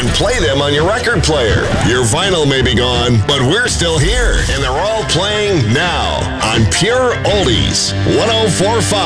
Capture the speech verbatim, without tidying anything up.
and play them on your record player. Your vinyl may be gone, but we're still here, and they're all playing now on Pure Oldies one oh four point five.